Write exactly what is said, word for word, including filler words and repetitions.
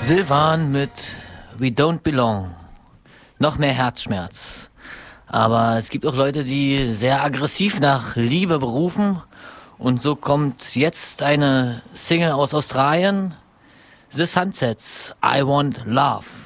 Silvan mit We Don't Belong. Noch mehr Herzschmerz. Aber es gibt auch Leute, die sehr aggressiv nach Liebe berufen. Und so kommt jetzt eine Single aus Australien. The Sunsets, I Want Love.